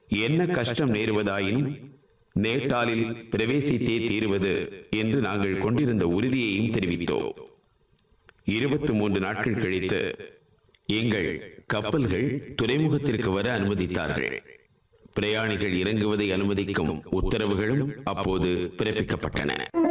என்ன கஷ்டம் நேருவதாயினும் நேட்டாலில் பிரவேசித்தே தீருவது என்று நாங்கள் கொண்டிருந்த உறுதியையும் தெரிவித்தோம். 23 நாட்கள் கழித்து எங்கள் கப்பல்கள் துறைமுகத்திற்கு வர அனுமதித்தார்கள். பிரயாணிகள் இறங்குவதை அனுமதிக்கும் உத்தரவுகளும் அப்போது பிறப்பிக்கப்பட்டன.